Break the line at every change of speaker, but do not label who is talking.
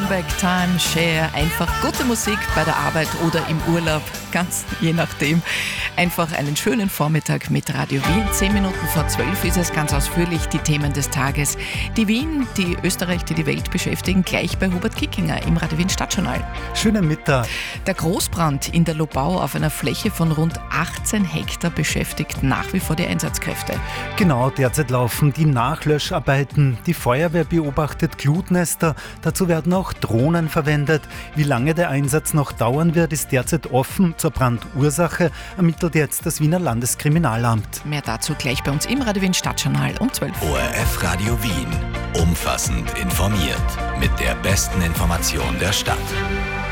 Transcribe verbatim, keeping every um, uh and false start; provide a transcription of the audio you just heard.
Comeback Time, Share, einfach gute Musik bei der Arbeit oder im Urlaub, ganz je nachdem. Einfach einen schönen Vormittag mit Radio Wien. Zehn Minuten vor zwölf ist es, ganz ausführlich die Themen des Tages. Die Wien, die Österreich, die die Welt beschäftigen, gleich bei Hubert Kickinger im Radio Wien Stadtjournal.
Schönen Mittag.
Der Großbrand in der Lobau auf einer Fläche von rund achtzehn Hektar beschäftigt nach wie vor die Einsatzkräfte.
Genau, derzeit laufen die Nachlöscharbeiten. Die Feuerwehr beobachtet Glutnester. Dazu werden auch Drohnen verwendet. Wie lange der Einsatz noch dauern wird, ist derzeit offen. Zur Brandursache ermittelt jetzt das Wiener Landeskriminalamt.
Mehr dazu gleich bei uns im Radio Wien Stadtjournal um zwölf.
O R F Radio Wien. Umfassend informiert. Mit der besten Information der Stadt.